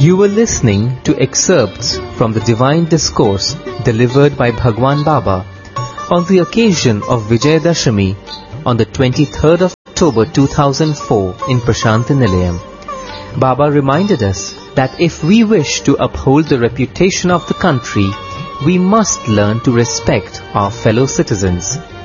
You were listening to excerpts from the Divine Discourse delivered by Bhagwan Baba on the occasion of Vijayadashami on the 23rd of October 2004 in Prasanthi Nilayam. Baba reminded us that if we wish to uphold the reputation of the country, we must learn to respect our fellow citizens.